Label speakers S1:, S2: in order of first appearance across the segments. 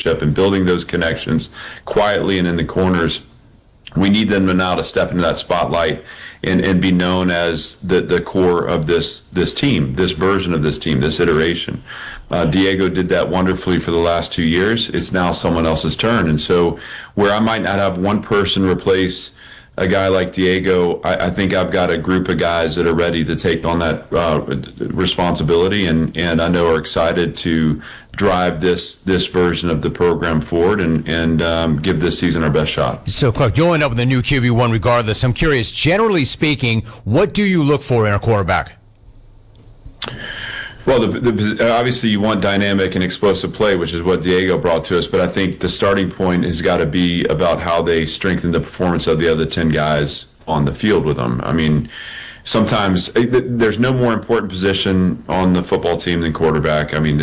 S1: leadership and building those connections quietly and in the corners. We need them now to step into that spotlight and be known as the core of this team, this version of this team, this iteration. Diego did that wonderfully for the last 2 years. It's now someone else's turn. And so where I might not have one person replace a guy like Diego, I think I've got a group of guys that are ready to take on that responsibility, and I know are excited to drive this version of the program forward and give this season our best shot.
S2: So, Clark, you'll end up with a new QB1 regardless. I'm curious, generally speaking, what do you look for in a quarterback?
S1: Well, obviously you want dynamic and explosive play, which is what Diego brought to us. But I think the starting point has got to be about how they strengthen the performance of the other 10 guys on the field with them. I mean, sometimes there's no more important position on the football team than quarterback. I mean,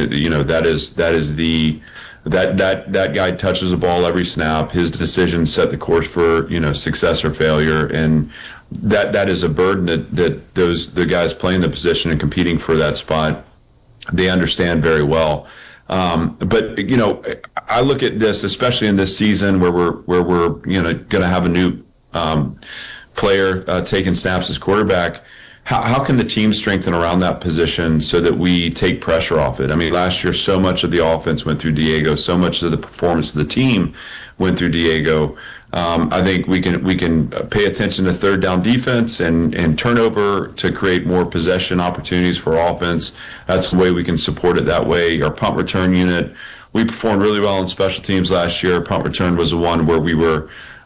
S1: that guy touches the ball every snap. His decisions set the course for success or failure, and that is a burden that the guys playing the position and competing for that spot, they understand very well. But I look at this, especially in this season where we're going to have a new player taking snaps as quarterback. How can the team strengthen around that position so that we take pressure off it? I mean, last year so much of the offense went through Diego, so much of the performance of the team went through Diego. I think we can pay attention to third down defense and turnover to create more possession opportunities for offense. That's the way we can support it that way. Our punt return unit, we performed really well on special teams last year. Punt return was the one where we were,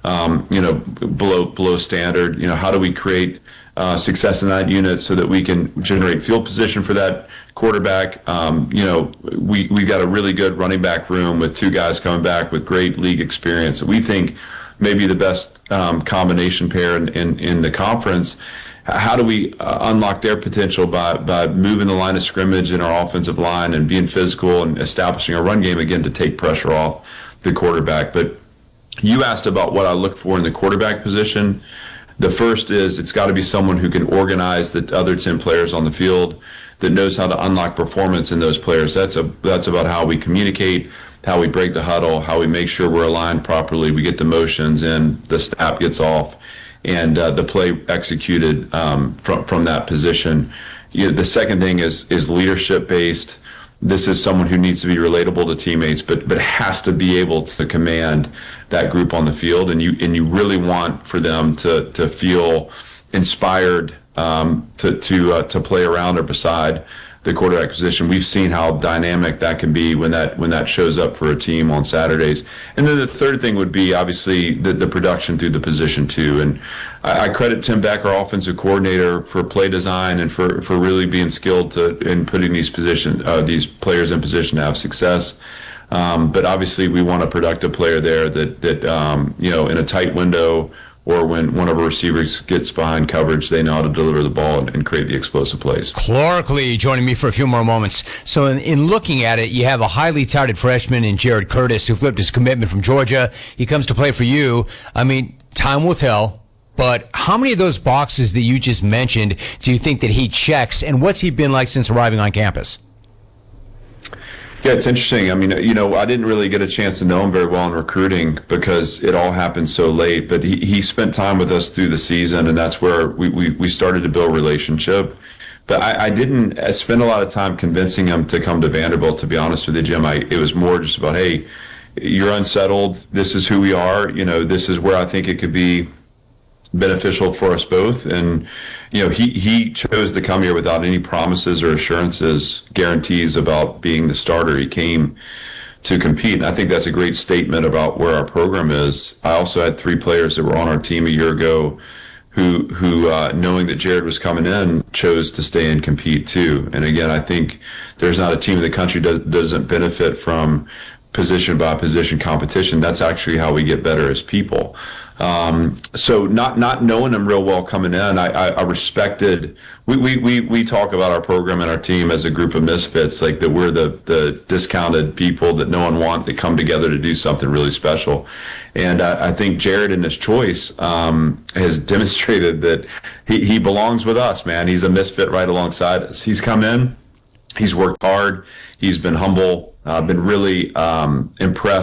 S1: below standard. How do we create success in that unit so that we can generate field position for that quarterback? We got a really good running back room with two guys coming back with great league experience. We think maybe the best combination pair in the conference. How do we unlock their potential by moving the line of scrimmage in our offensive line and being physical and establishing a run game again to take pressure off the quarterback? But you asked about what I look for in the quarterback position. The first is it's got to be someone who can organize the other 10 players on the field, that knows how to unlock performance in those players. That's about how we communicate, how we break the huddle, how we make sure we're aligned properly, we get the motions in, the snap gets off, and the play executed from that position. The second thing is leadership based. This is someone who needs to be relatable to teammates, but has to be able to command that group on the field, and you really want for them to feel inspired to play around or beside the quarterback position. We've seen how dynamic that can be when that shows up for a team on Saturdays. And then the third thing would be obviously the production through the position too. And I credit Tim Beck, our offensive coordinator, for play design and for really being skilled in putting these players in position to have success. But obviously we want a productive player there that in a tight window, or when one of our receivers gets behind coverage, they know how to deliver the ball and create the explosive plays.
S2: Clark Lee joining me for a few more moments. So in looking at it, you have a highly touted freshman in Jared Curtis who flipped his commitment from Georgia. He comes to play for you. I mean, time will tell. But how many of those boxes that you just mentioned do you think that he checks, and what's he been like since arriving on campus?
S1: Yeah, it's interesting. I mean, I didn't really get a chance to know him very well in recruiting because it all happened so late. But he spent time with us through the season, and that's where we started to build a relationship. But I didn't spend a lot of time convincing him to come to Vanderbilt, to be honest with you, Jim. It was more just about, hey, you're unsettled. This is who we are. This is where I think it could be beneficial for us both. And he chose to come here without any promises or assurances, guarantees about being the starter. He came to compete, and I think that's a great statement about where our program is. I also had 3 players that were on our team a year ago who knowing that Jared was coming in, chose to stay and compete too. And again, I think there's not a team in the country that doesn't benefit from position by position competition. That's actually how we get better as people. So not knowing them real well coming in, I respected. We talk about our program and our team as a group of misfits, like that we're the discounted people that no one wants to come together to do something really special. And I think Jared in his choice has demonstrated that he belongs with us, man. He's a misfit right alongside us. He's come in, he's worked hard, he's been humble, been really impressed